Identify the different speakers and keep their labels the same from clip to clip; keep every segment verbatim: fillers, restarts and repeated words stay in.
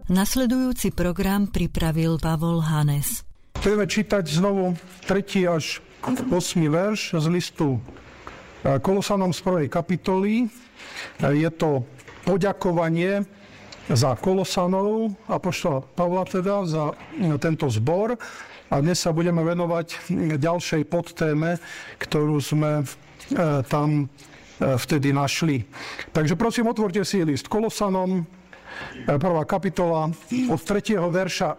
Speaker 1: Nasledujúci program pripravil Pavol Hanes.
Speaker 2: Budeme čítať znovu tretí až ôsmy verš z listu Kolosanom z prvej kapitoly. Je to poďakovanie za Kolosanov, apoštola Pavla teda, za tento zbor. A dnes sa budeme venovať ďalšej podtéme, ktorú sme tam vtedy našli. Takže prosím, otvorte si list Kolosanom, prvá kapitola, od tretieho verša.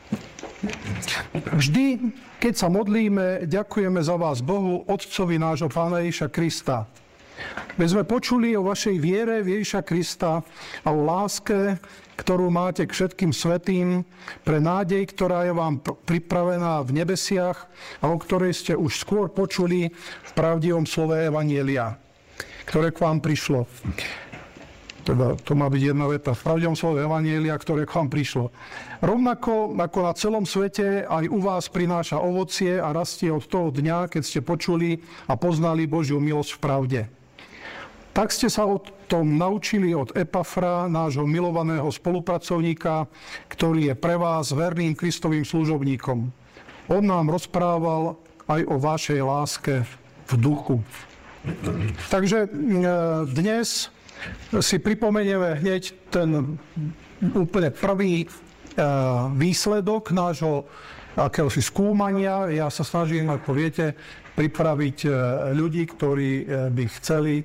Speaker 2: Vždy, keď sa modlíme, ďakujeme za vás Bohu, Otcovi nášho Pána Ježiša Krista. My sme počuli o vašej viere v Ježiša Krista a o láske, ktorú máte k všetkým svätým, pre nádej, ktorá je vám pripravená v nebesiach a o ktorej ste už skôr počuli v pravdivom slove Evanjelia, ktoré k vám prišlo. Teda, to má byť jedna veta. V pravdivom slove Evanjelia, ktoré k vám prišlo. Rovnako ako na celom svete, aj u vás prináša ovocie a rastie od toho dňa, keď ste počuli a poznali Božiu milosť v pravde. Tak ste sa o tom naučili od Epafra, nášho milovaného spolupracovníka, ktorý je pre vás verným Kristovým služobníkom. On nám rozprával aj o vašej láske v duchu. Takže dnes si pripomenieme hneď ten úplne prvý výsledok nášho akéhosi skúmania. Ja sa snažím, ako viete, pripraviť ľudí, ktorí by chceli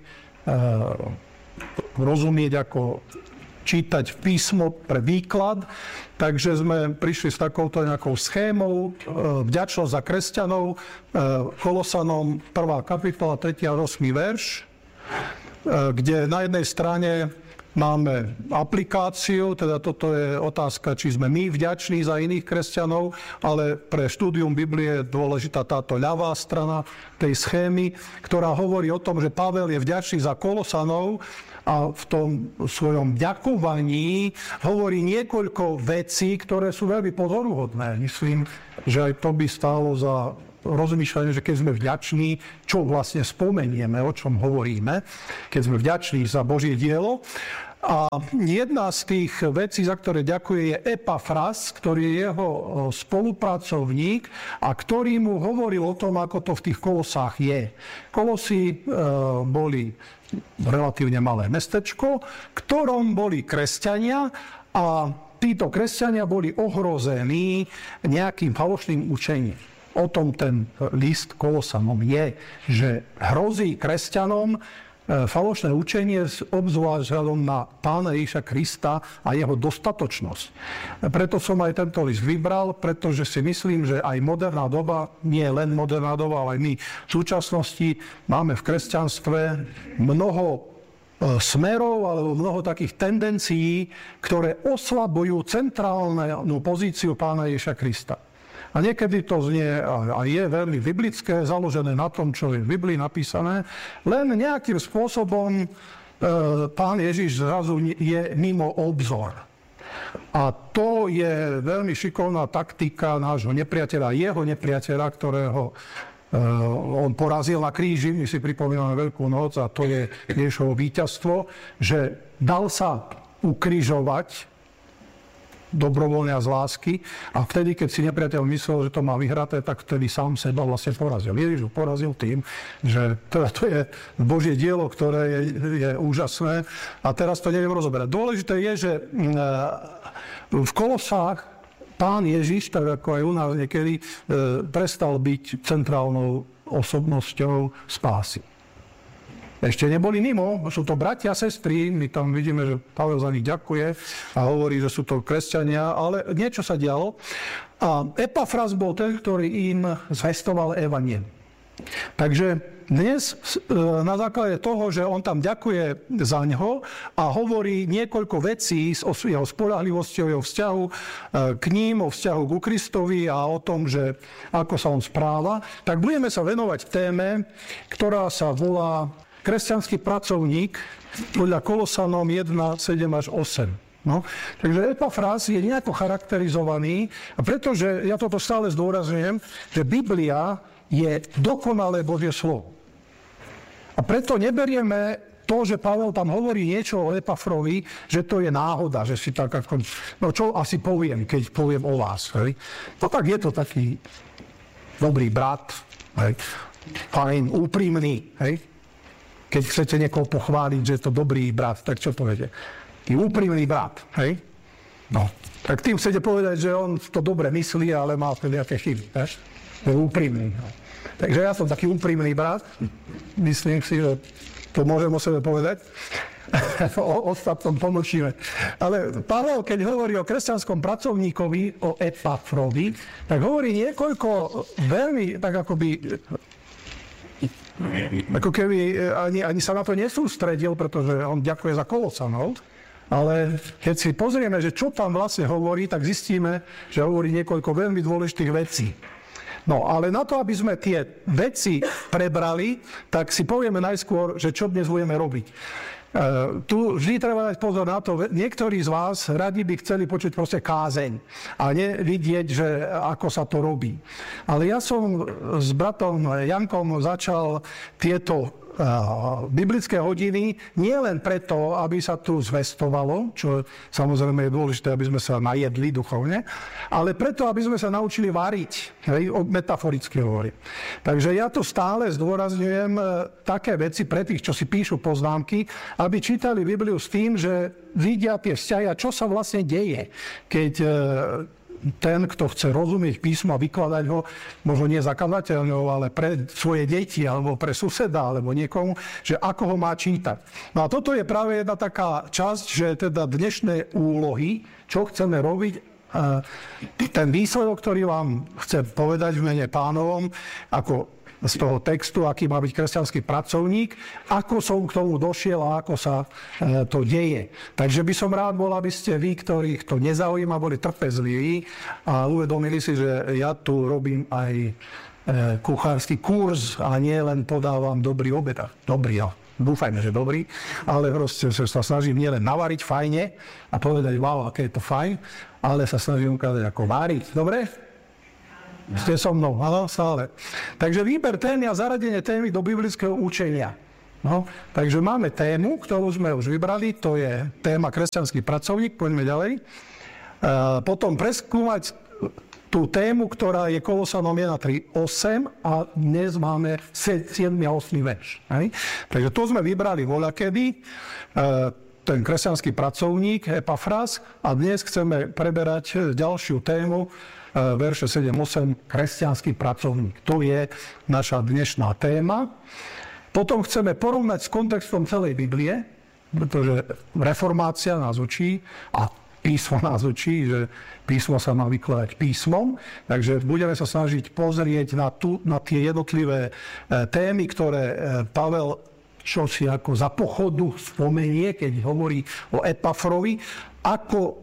Speaker 2: rozumieť, ako čítať písmo pre výklad. Takže sme prišli s takouto nejakou schémou. Vďačnosť za kresťanov, Kolosanom prvá kapitola, tretí a ôsmy verš, kde na jednej strane máme aplikáciu, teda toto je otázka, či sme my vďační za iných kresťanov, ale pre štúdium Biblie je dôležitá táto ľavá strana tej schémy, ktorá hovorí o tom, že Pavel je vďačný za Kolosanov a v tom svojom ďakovaní hovorí niekoľko vecí, ktoré sú veľmi pozoruhodné. Myslím, že aj to by stálo za rozmýšľanie, že keď sme vďační, čo vlastne spomenieme, o čom hovoríme, keď sme vďační za Božie dielo. A jedna z tých vecí, za ktoré ďakuje, je Epafras, ktorý je jeho spolupracovník a ktorý mu hovoril o tom, ako to v tých Kolosách je. Kolosy e, boli relatívne malé mestečko, v ktorom boli kresťania a títo kresťania boli ohrození nejakým falošným učením. O tom ten list Kolosanom je, že hrozí kresťanom falošné učenie obzvlášť vzhľadom na Pána Ježiša Krista a jeho dostatočnosť. Preto som aj tento list vybral, pretože si myslím, že aj moderná doba, nie len moderná doba, ale aj my v súčasnosti máme v kresťanstve mnoho smerov alebo mnoho takých tendencií, ktoré oslabujú centrálnu pozíciu Pána Ježiša Krista. A niekedy to znie a je veľmi biblické, založené na tom, čo je v Biblii napísané, len nejakým spôsobom e, Pán Ježiš zrazu je mimo obzor. A to je veľmi šikovná taktika nášho nepriateľa, jeho nepriateľa, ktorého e, on porazil na kríži. My si pripomíname Veľkú noc a to je Ježišovo víťazstvo, že dal sa ukrižovať dobrovoľne a z lásky. A vtedy, keď si nepriateľ myslel, že to má vyhraté, tak vtedy sám seba vlastne porazil. Ježiš ho porazil tým, že teda to je Božie dielo, ktoré je, je úžasné. A teraz to neviem rozoberať. Dôležité je, že v Kolosách Pán Ježiš, tak ako aj u nás niekedy, prestal byť centrálnou osobnosťou spásy. Ešte neboli mimo, sú to bratia a sestry, my tam vidíme, že Pavel za nich ďakuje a hovorí, že sú to kresťania, ale niečo sa dialo. A Epafras bol ten, ktorý im zvestoval evanjelium. Takže dnes na základe toho, že on tam ďakuje za ňo a hovorí niekoľko vecí o jeho spoľahlivosti, o jeho vzťahu k ním, o vzťahu ku Kristovi a o tom, že ako sa on správa, tak budeme sa venovať téme, ktorá sa volá kresťanský pracovník podľa Kolosanom jeden, sedem až osem. No, takže Epafras je nejako charakterizovaný, a pretože ja toto stále zdôrazňujem, že Biblia je dokonalé Božie slovo. A preto neberieme to, že Pavel tam hovorí niečo o Epafrovi, že to je náhoda, že si tak ako, no čo asi poviem, keď poviem o vás, hej. No tak je to taký dobrý brat, hej, fajn, úprimný, hej. Keď chcete niekoho pochváliť, že je to dobrý brat, tak čo poviete? Taký úprimný brat, hej. No, tak tým chcete povedať, že on to dobre myslí, ale má nejaké chyby, hej. Je úprimný, hej. Takže ja som taký úprimný brat, myslím si, že to môžem o sebe povedať, o ostatnom pomlčíme. Ale Pavel, keď hovorí o kresťanskom pracovníkovi, o Epafrovi, tak hovorí niekoľko veľmi, tak akoby, ako keby ani, ani sa na to nesústredil, pretože on ďakuje za Kolosanov, ale keď si pozrieme, že čo tam vlastne hovorí, tak zistíme, že hovorí niekoľko veľmi dôležitých vecí. No, ale na to, aby sme tie veci prebrali, tak si povieme najskôr, že čo dnes budeme robiť. Uh, tu vždy treba dať pozor na to, niektorí z vás radi by chceli počuť proste kázeň a nevidieť, že ako sa to robí. Ale ja som s bratom Jankom začal tieto Uh, biblické hodiny nie len preto, aby sa tu zvestovalo, čo samozrejme je dôležité, aby sme sa najedli duchovne, ale preto, aby sme sa naučili variť, hej, metaforicky hovorím. Takže ja to stále zdôrazňujem, uh, také veci pre tých, čo si píšu poznámky, aby čítali Bibliu s tým, že vidia tie vzťahy a čo sa vlastne deje, keď uh, ten, kto chce rozumieť písmo a vykladať ho, možno nie zakladateľnou, ale pre svoje deti, alebo pre suseda, alebo niekomu, že ako ho má čítať. No a toto je práve jedna taká časť, že teda dnešné úlohy, čo chceme robiť, ten výsledok, ktorý vám chcem povedať v mene Pánovom, ako z toho textu, aký má byť kresťanský pracovník, ako som k tomu došiel a ako sa e, to deje. Takže by som rád bol, aby ste vy, ktorých to nezaujíma, boli trpezliví a uvedomili si, že ja tu robím aj e, kuchársky kurz a nie len podávam dobrý obed. Dobrý, no. Dúfajme, že dobrý, ale proste sa snažím nielen navariť fajne a povedať, wow, aké je to fajn, ale sa snažím ukázať, ako váriť. Dobre? Ste so mnou, áno, stále. Takže výber témy a zaradenie témy do biblického učenia. No, takže máme tému, ktorú sme už vybrali, to je téma kresťanský pracovník, poďme ďalej. E, potom preskúmať tú tému, ktorá je Kolosanom jeden tri osem a dnes máme siedmy a ôsmy verš. Hej? Takže to sme vybrali voľakedy, e, ten kresťanský pracovník, Epafras, a dnes chceme preberať ďalšiu tému, verše sedem osem, kresťanský pracovník. To je naša dnešná téma. Potom chceme porovnať s kontextom celej Biblie, pretože reformácia nás učí a písmo nás učí, že písmo sa má vykladať písmom. Takže budeme sa snažiť pozrieť na, tu, na tie jednotlivé témy, ktoré Pavel čo si ako za pochodu spomenie, keď hovorí o Epafrovi, ako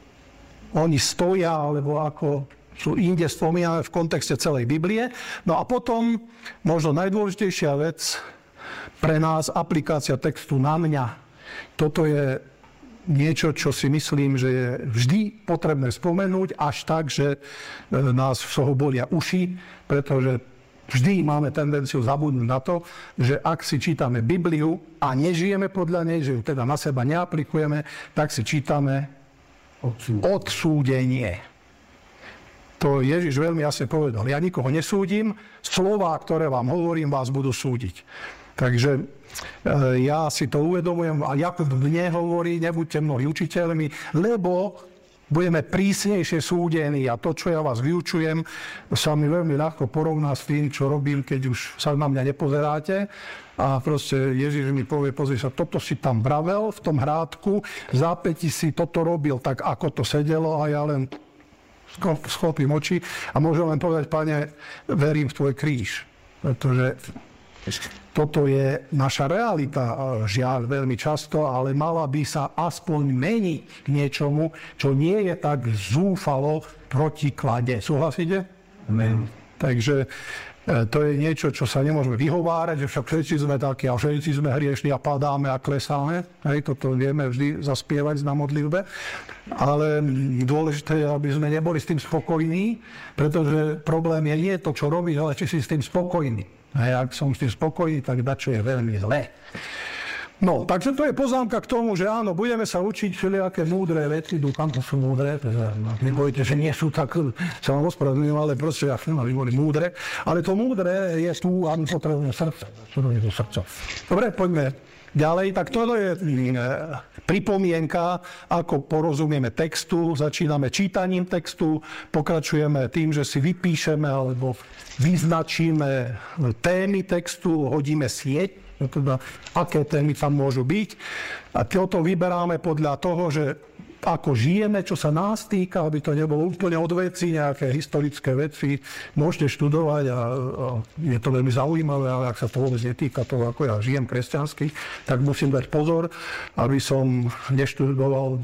Speaker 2: oni stoja, alebo ako sú inde spomínané v kontexte celej Biblie. No a potom, možno najdôležitejšia vec pre nás, aplikácia textu na mňa. Toto je niečo, čo si myslím, že je vždy potrebné spomenúť, až tak, že nás z toho bolia uši, pretože vždy máme tendenciu zabudnúť na to, že ak si čítame Bibliu a nežijeme podľa nej, že ju teda na seba neaplikujeme, tak si čítame odsúdenie. To Ježiš veľmi jasne povedal. Ja nikoho nesúdim, slová, ktoré vám hovorím, vás budú súdiť. Takže e, ja si to uvedomujem a Jakub mne hovorí, nebuďte mnohí učiteľmi, lebo budeme prísnejšie súdení a to, čo ja vás vyučujem, sa mi veľmi ľahko porovná s tým, čo robím, keď už sa na mňa nepozeráte. A proste Ježiš mi povie, pozri sa, toto si tam vravel v tom hrádku, v zápäti si toto robil tak, ako to sedelo a ja len schopím oči a môžem len povedať, Pane, verím v tvoj kríž. Pretože toto je naša realita, žiaľ, veľmi často, ale mala by sa aspoň meniť k niečomu, čo nie je tak zúfalo protiklade. Súhlasíte? Amen. Takže to je niečo, čo sa nemôžeme vyhovárať, že však všetci sme takí a všetci sme hriešni a padáme a klesáme. Hej, toto vieme vždy zaspievať na modlitbe. Ale dôležité je, aby sme neboli s tým spokojní, pretože problém je nie to, čo robíš, ale či si s tým spokojný. Hej, ak som s tým spokojný, tak dačo je veľmi zlé. No, takže to je poznámka k tomu, že áno, budeme sa učiť všelijaké múdre veci, dúfam, to sú múdre, nebojte, že nie sú tak, sa vám ospravedlňujem, ale proste ja chcem, aby boli múdre, ale to múdre je tu a potrebujeme srdce, to je to srdce. Dobre, poďme ďalej, tak toto je pripomienka, ako porozumieme textu, začíname čítaním textu, pokračujeme tým, že si vypíšeme alebo vyznačíme témy textu, hodíme sieť, teda, aké témy tam môžu byť. A toto vyberáme podľa toho, že ako žijeme, čo sa nás týka, aby to nebolo úplne od veci, nejaké historické veci. Môžete študovať a, a je to veľmi zaujímavé, ale ak sa to vôbec netýka toho, ako ja žijem kresťansky, tak musím dať pozor, aby som neštudoval,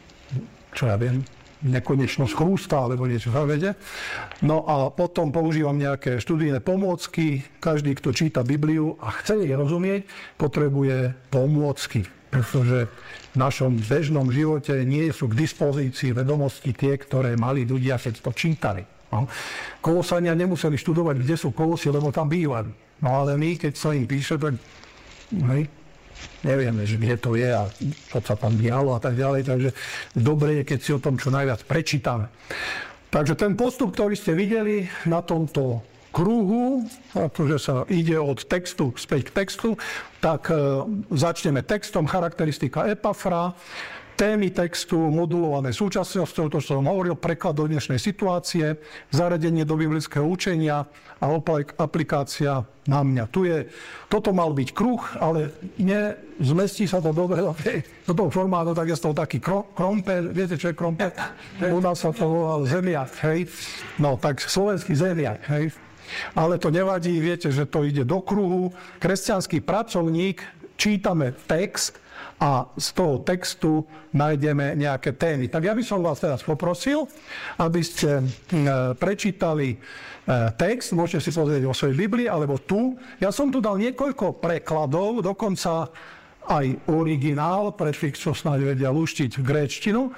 Speaker 2: čo ja viem, nekonečnosť chrústa, alebo niečo zavede. No a potom používam nejaké študijné pomôcky. Každý, kto číta Bibliu a chce jej rozumieť, potrebuje pomôcky. Pretože v našom bežnom živote nie sú k dispozícii vedomosti tie, ktoré mali ľudia, keď to čítali. No. Kolosania nemuseli študovať, kde sú Kolosy, lebo tam bývali. No ale my, keď sa im píše, tak hej, nevieme, že kde to je a čo sa tam dialo a tak ďalej, takže dobre je, keď si o tom čo najviac prečítame. Takže ten postup, ktorý ste videli na tomto kruhu, pretože sa ide od textu späť k textu, tak e, začneme textom, charakteristika Epafra, témy textu modulované súčasnosťou, to som hovoril, preklad do dnešnej situácie, zaradenie do biblického učenia a aplikácia na mňa. Tu je, toto mal byť kruh, ale nezmestí sa to dobre do toho formátu, tak je z toho taký kromper, viete, čo je kromper? U nás sa to volal zemiak, hej? No, tak slovenský zemiak, hej? Ale to nevadí, viete, že to ide do kruhu. Kresťanský pracovník, čítame text, a z toho textu nájdeme nejaké témy. Tak ja by som vás teraz poprosil, aby ste prečítali text, môžete si pozrieť vo svojej Biblii, alebo tu. Ja som tu dal niekoľko prekladov, dokonca aj originál, pre tých, čo snáď vedia luštiť gréčtinu.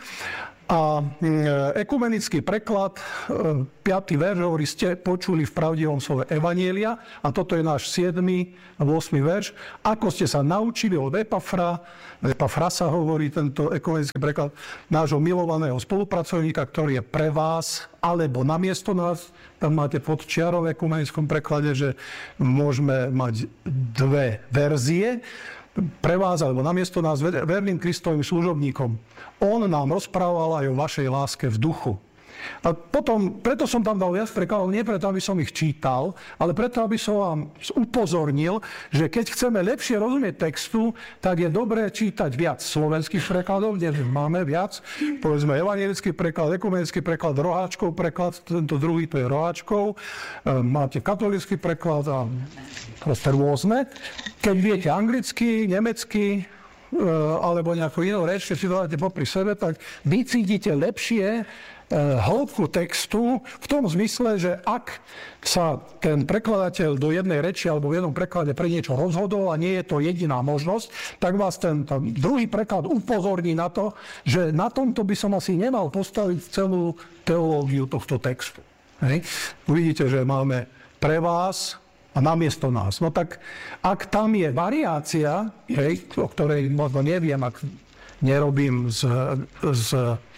Speaker 2: A ekumenický preklad, piaty verš, hovorí, ste počuli v pravdivom slove Evanielia, a toto je náš siedmy a ôsmy verš. Ako ste sa naučili od Epafra, Epafra sa hovorí tento ekumenický preklad, nášho milovaného spolupracovníka, ktorý je pre vás, alebo namiesto nás, tam máte pod čiarou v ekumenickom preklade, že môžeme mať dve verzie, pre vás, alebo namiesto nás, verným Kristovým služobníkom. On nám rozprával aj o vašej láske v duchu. A potom, preto som tam dal viac prekladov, nie preto, aby som ich čítal, ale preto, aby som vám upozornil, že keď chceme lepšie rozumieť textu, tak je dobré čítať viac slovenských prekladov, kde máme viac, povedzme evangelický preklad, ekumenický preklad, roháčkov preklad, tento druhý to je roháčkov, máte katolícky preklad a proste rôzne. Keď viete anglicky, nemecky, alebo nejakú inú reč, keď si to dáte popri sebe, tak vy cítite lepšie hĺbku textu v tom zmysle, že ak sa ten prekladateľ do jednej reči alebo v jednom preklade pre niečo rozhodol a nie je to jediná možnosť, tak vás ten, ten druhý preklad upozorní na to, že na tomto by som asi nemal postaviť celú teológiu tohto textu. Hej. Uvidíte, že máme pre vás a namiesto nás. No tak, ak tam je variácia, hej, o ktorej možno neviem, ak nerobím z, z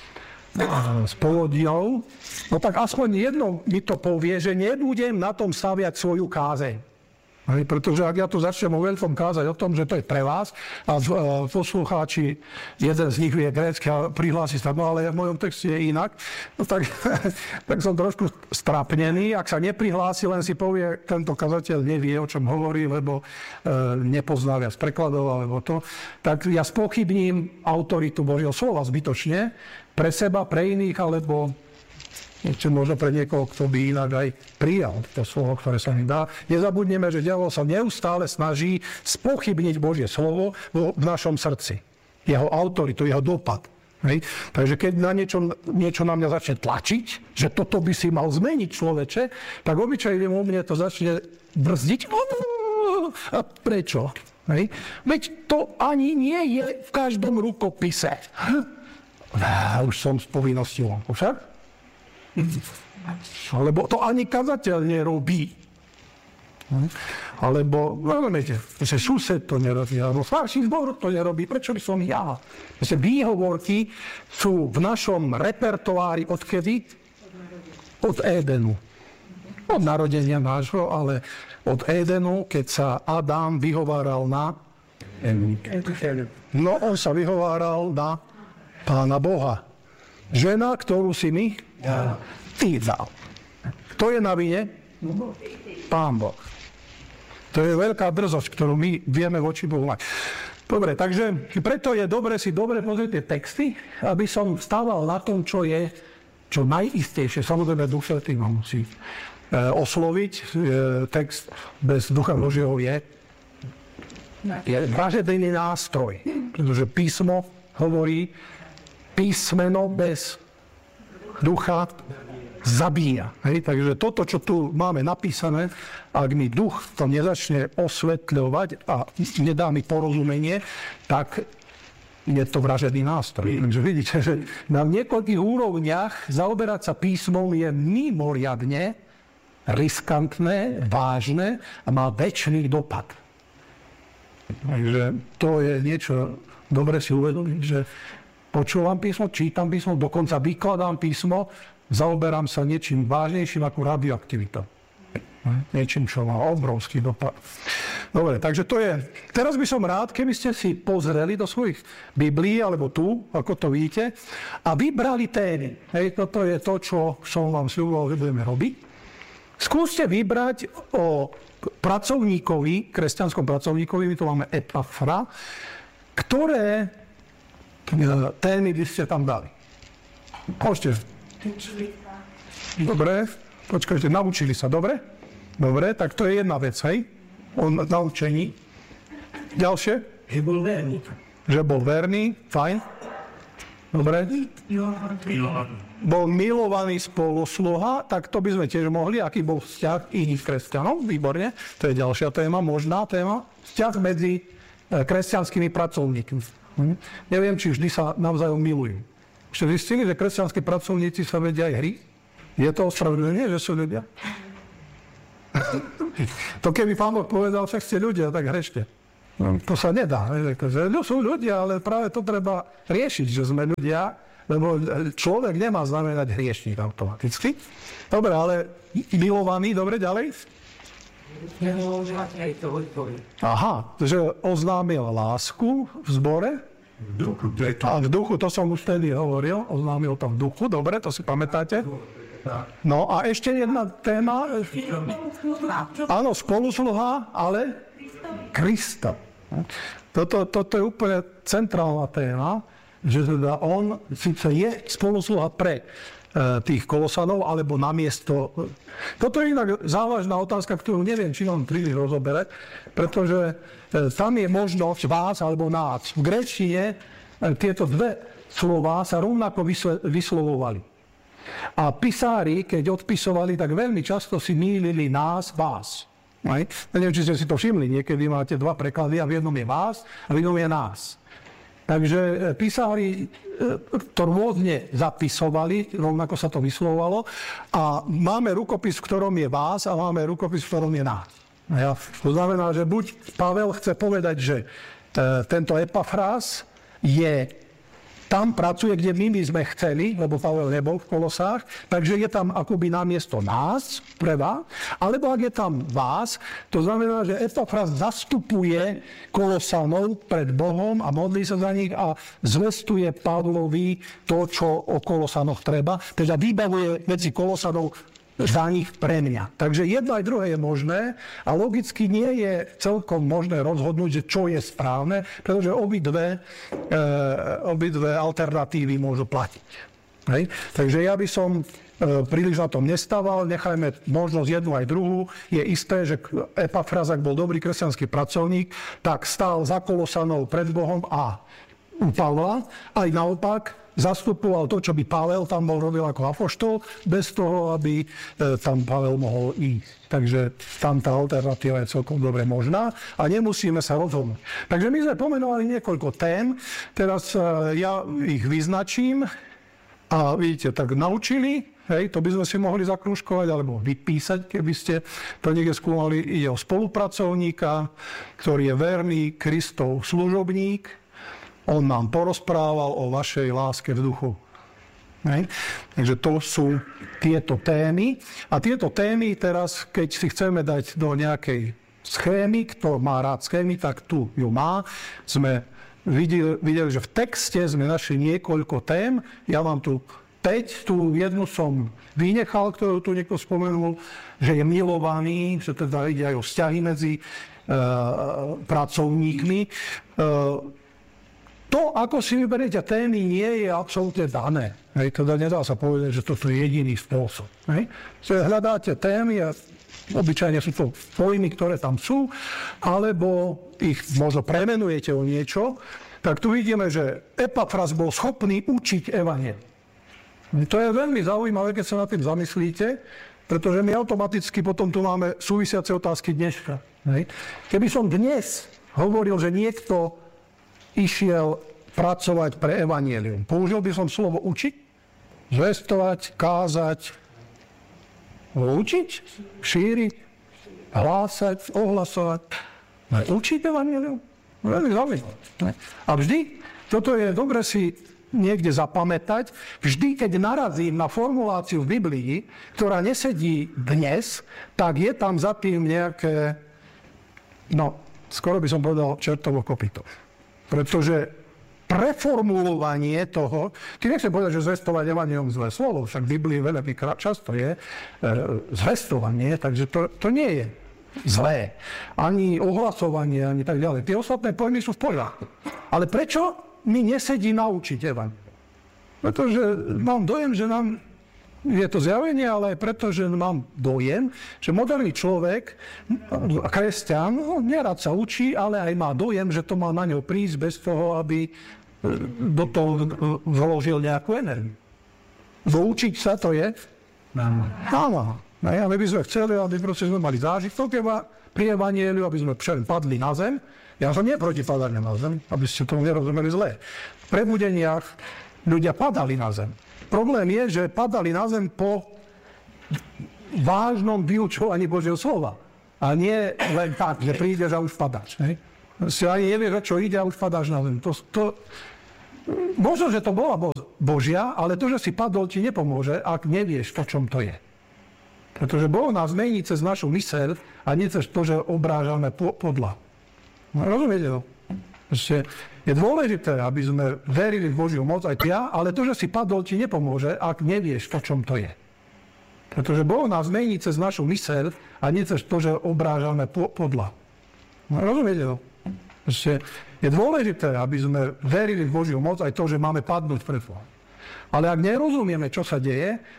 Speaker 2: s polodiou, no tak aspoň jedno mi to povie, že nebudem na tom staviať svoju kázeň. Hej, pretože ak ja tu začnem o veľkom kázať o tom, že to je pre vás a poslucháči, jeden z nich vie grécky a prihlási sa, no ale v mojom texte je inak, no tak, tak som trošku strapnený. Ak sa neprihlási, len si povie, tento kazateľ nevie, o čom hovorí, lebo e, nepozná viac prekladov alebo to, tak ja spochybním autoritu Božieho slova zbytočne pre seba, pre iných, alebo ešte možno pre niekoho, kto by inak aj prijal to slovo, ktoré sa mi dá. Nezabudneme, že diabol sa neustále snaží spochybniť Božie slovo v našom srdci. Jeho autoritu, jeho dopad. Hej. Takže keď na niečo, niečo na mňa začne tlačiť, že toto by si mal zmeniť človeče, tak obyčajne u mne to začne brzdiť. A prečo? Hej. Veď to ani nie je v každom rukopise. Á, už som s povinnosťou. Však? Lebo to ani kazateľ nerobí. Alebo, rozumiete, že sused to nerobí, alebo starší zbor to nerobí, prečo by som ja? Že výhovorky sú v našom repertoári odkedy? Od Édenu. Od narodenia nášho, ale od Édenu, keď sa Adam vyhováral na... No, on sa vyhováral na Pána Boha. Žena, ktorú si mi ty dal. Kto je na vine? Pán Boh. To je veľká drzosť, ktorú my vieme voči Bohu mať. Dobre, takže preto je dobre si dobre pozrieť tie texty, aby som stával na tom, čo je čo najistejšie. Samozrejme, Duch Svätý ma musí e, osloviť. E, text bez Ducha Božieho je, je vražedný nástroj. Pretože písmo hovorí, písmeno bez ducha zabíja. Hej? Takže toto, čo tu máme napísané, ak mi duch to nezačne osvetľovať a nedá mi porozumenie, tak je to vražedný nástroj. Takže vidíte, že na niekoľkých úrovniach zaoberať sa písmom je mimoriadne riskantné, vážne a má väčší dopad. Takže to je niečo, dobre si uvedomiť, že počúvam písmo, čítam písmo, dokonca vykladám písmo, zaoberám sa niečím vážnejším ako radioaktivita. Niečím, čo má obrovský dopad. Dobre, takže to je... Teraz by som rád, keby ste si pozreli do svojich Biblií, alebo tu, ako to vidíte, a vybrali témy. Hej, toto je to, čo som vám sľuboval, že budeme robiť. Skúste vybrať o pracovníkovi, kresťanskom pracovníkovi, my tu máme Epafra, ktoré témy by ste tam dali. Môžete. Dobre, počkajte, naučili sa, dobre? Dobre, tak to je jedna vec, hej? O naučení. Ďalšie? Že bol verný. Že bol verný, fajn. Dobre. Bol milovaný spolusluha, tak to by sme tiež mohli, aký bol vzťah iných kresťanov, výborne. To je ďalšia téma, možná téma. Vzťah medzi kresťanskými pracovníkmi. Hm? Neviem, či vždy sa navzájom milujú. Ste zistili, že kresťanskí pracovníci sa vedia aj hry? Je to ospravedlnenie, že sú ľudia? To keby Pán Boh povedal, však ste ľudia, tak hrešte. No, to sa nedá. Že sú ľudia, ale práve to treba riešiť, že sme ľudia, lebo človek nemá znamenať hriešník automaticky. Dobre, ale milovaný, dobre, ďalej? Aha, že oznámil lásku v zbore. A v duchu, to som už vtedy hovoril, oznámil to v duchu, dobre, to si pamätáte? No a ešte jedna téma. Áno, spolusluha, ale Krista. Toto, toto je úplne centrálna téma, že teda on síce je spolusluha pre tých Kolosanov, alebo namiesto... Toto je inak závažná otázka, ktorú neviem, či mám príliš rozoberať, pretože tam je možnosť vás alebo nás. V gréčtine tieto dve slová sa rovnako vyslovovali. A písári, keď odpisovali, tak veľmi často si mýlili nás, vás. Aj? Neviem, či ste si to všimli, niekedy máte dva preklady a v jednom je vás a v jednom je nás. Takže písári to rôzne zapisovali, rovnako sa to vyslovovalo. A máme rukopis, v ktorom je vás a máme rukopis, v ktorom je nás. Ja, to znamená, že buď Pavel chce povedať, že e, tento Epafrás je, tam pracuje, kde my by sme chceli, lebo Pavel nebol v Kolosách, takže je tam akoby namiesto nás, pre vás, alebo ak je tam vás, to znamená, že Epafrás zastupuje Kolosanov pred Bohom a modlí sa za nich a zvestuje Pavlovi to, čo o Kolosanoch treba, teda vybavuje medzi Kolosanov za nich pre mňa. Takže jedno aj druhé je možné a logicky nie je celkom možné rozhodnúť, že čo je správne, pretože obidve, e, obidve alternatívy môžu platiť. Hej? Takže ja by som e, príliš na tom nestával, nechajme možnosť jednu aj druhú. Je isté, že Epafrás, ak bol dobrý kresťanský pracovník, tak stál za Kolosanov pred Bohom a u Pavla, aj naopak, zastupoval to, čo by Pavel tam bol robil ako apoštol, bez toho, aby e, tam Pavel mohol ísť. Takže tam tá alternatíva je celkom dobre možná a nemusíme sa rozhodnúť. Takže my sme pomenovali niekoľko tém, teraz e, ja ich vyznačím a vidíte, tak naučili, hej, to by sme si mohli zakrúžkovať alebo vypísať, keby ste to niekde skúmali. Ide o spolupracovníka, ktorý je verný Kristov služobník. On nám porozprával o vašej láske v duchu. Hej. Takže to sú tieto témy. A tieto témy teraz, keď si chceme dať do nejakej schémy, kto má rád schémy, tak tu ju má. Sme videli, videli, že v texte sme našli niekoľko tém. Ja mám tu päť, tu jednu som vynechal, ktorú tu niekto spomenul, že je milovaný, že teda ide aj o vzťahy medzi e, pracovníkmi. E, to, ako si vyberiete témy, nie je absolútne dané. Hej, teda nedá sa povedať, že toto je jediný spôsob. Hej. Hľadáte témy a obyčajne sú to pojmy, ktoré tam sú, alebo ich možno premenujete o niečo. Tak tu vidíme, že Epafras bol schopný učiť evanjelium. To je veľmi zaujímavé, keď sa nad tým zamyslíte, pretože my automaticky potom tu máme súvisiace otázky dneška. Hej. Keby som dnes hovoril, že niekto išiel pracovať pre evanjelium, použil by som slovo učiť, zvestovať, kázať, učiť, šíriť, hlásať, ohlasovať, učiť evanjelium. Veľmi zaujímavé. A vždy, toto je dobre si niekde zapamätať, vždy, keď narazím na formuláciu v Biblii, ktorá nesedí dnes, tak je tam za tým nejaké, no, skoro by som povedal čertovo kopyto. Pretože preformulovanie toho, ty nechcem povedať, že zvestovať evanjelium zlé slovo, však v Biblii veľmi často je e, zvestovanie, takže to, to nie je zlé. Ani ohlasovanie, ani tak ďalej. Tie ostatné pojmy sú v poriadku. Ale prečo mi nesedí naučiť evanjelium? Pretože mám dojem, že nám je to zjavenie, ale aj preto, že mám dojem, že moderný človek, kresťan, no, nerad sa učí, ale aj má dojem, že to má na ňo prísť bez toho, aby do toho vložil nejakú energiu. Doučiť sa to je? Áno. Áno. A my by sme chceli, aby proste sme mali zážitok pri evanjeliu, aby sme padli na zem. Ja som nie proti padaniu na zem, aby ste tomu nerozumeli zlé. V prebudeniach ľudia padali na zem. Problém je, že padali na zem po vážnom vyučovaní Božieho slova. A nie len tak, že prídeš a už padáš. Hej? Si ani nevieš, čo ide a už padáš na zem. To, to, možno, že to bola Božia, ale to, že si padol, ti nepomôže, ak nevieš, o čom to je. Pretože Boh nás mení cez našu myseľ a nie cez to, že obrážame podľa. No, rozumiete to? Proste je dôležité, aby sme verili v Božiu moc, aj ja, ale to, že si padol, ti nepomôže, ak nevieš, o čom to je. Pretože Boh nás mení cez našu myseľ a nie cez to, že obrážame podľa. No, rozumiete to? Proste je dôležité, aby sme verili v Božiu moc, aj to, že máme padnúť pred Bohom. Ale ak nerozumieme, čo sa deje,